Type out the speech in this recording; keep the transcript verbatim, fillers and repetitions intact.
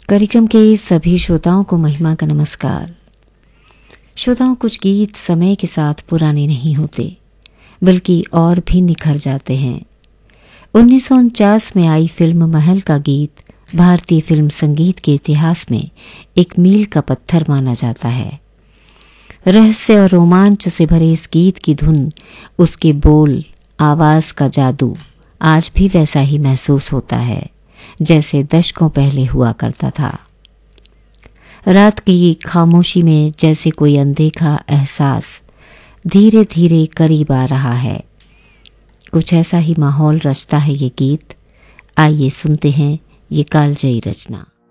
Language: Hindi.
कार्यक्रम के सभी श्रोताओं को महिमा का नमस्कार। श्रोताओं, कुछ गीत समय के साथ पुराने नहीं होते बल्कि और भी निखर जाते हैं। उन्नीस सौ उनचास में आई फिल्म महल का गीत भारतीय फिल्म संगीत के इतिहास में एक मील का पत्थर माना जाता है। रहस्य और रोमांच से भरे इस गीत की धुन, उसके बोल, आवाज का जादू आज भी वैसा ही महसूस होता है जैसे दशकों पहले हुआ करता था। रात की खामोशी में जैसे कोई अनदेखा एहसास धीरे धीरे करीब आ रहा है, कुछ ऐसा ही माहौल रचता है ये गीत। आइए सुनते हैं ये कालजयी रचना।